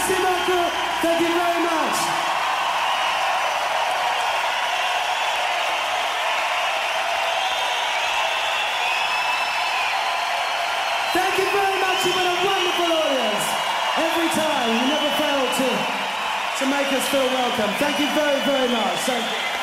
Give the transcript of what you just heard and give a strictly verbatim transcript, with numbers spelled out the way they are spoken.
Merci, Marco. Thank you very much. Thank you very much. You've been a wonderful audience. Every time, you never fail to, to make us feel welcome. Thank you very, very much. Thank you.